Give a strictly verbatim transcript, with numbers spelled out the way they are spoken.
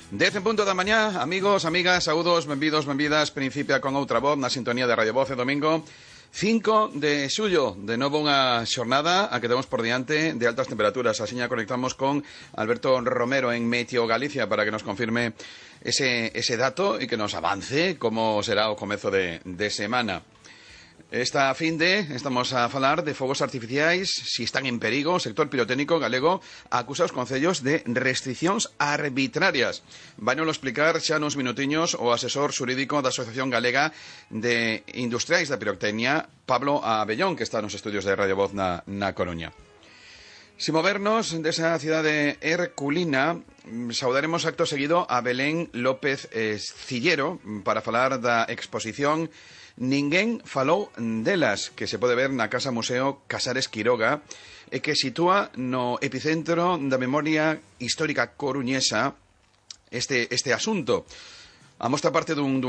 Dez en punto da mañá, amigos, amigas, saúdos, benvidos, benvidas. Principia con outra voz na sintonía de Radio Voz e domingo cinco de xullo. De novo unha xornada a que temos por diante de altas temperaturas. Asiña conectamos con Alberto Romero en Meteo Galicia para que nos confirme ese, ese dato e que nos avance como será o comezo de, de semana. Esta fin de estamos a falar de fogos artificiais, si están en perigo. O sector pirotécnico galego acusa os concellos de restriccións arbitrarias. Vai nos explicar xa nos minutiños o asesor xurídico da Asociación Galega de Industriais da Pirotecnia, Pablo Abellón, que está nos estudios de Radio Voz na, na Coruña. Si movernos desa cidade herculina, saudaremos acto seguido a Belén López Cillero para falar da exposición Ninguén falou delas, que se pode ver na Casa Museo Casares Quiroga e que sitúa no epicentro da memoria histórica coruñesa este, este asunto. A mostra parte dun